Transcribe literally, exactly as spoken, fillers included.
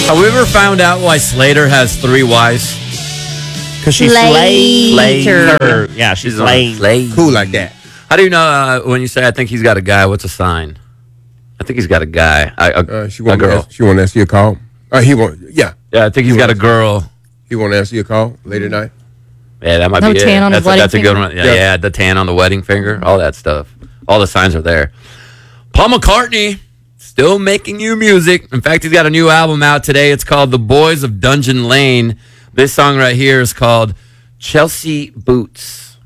Have we ever found out why Slater has three wives? Because she's Slater. Slater. Yeah, she's She's on lame. Slater. Cool like that. How do you know uh, when you say I think he's got a guy? What's a sign? I think he's got a guy. I, a, Uh, she a want girl. Ask, she want to ask you a call. Uh, he want. Yeah, Yeah, I think he's got a girl. he want to ask you a call later tonight. Yeah, that might No be tan it. on his that's a, wedding that's a good finger? one. Yeah, Yeah. yeah, the tan on the wedding finger, all that stuff. All the signs are there. Paul McCartney still making new music. In fact, he's got a new album out today. It's called The Boys of Dungeon Lane. This song right here is called Chelsea Boots.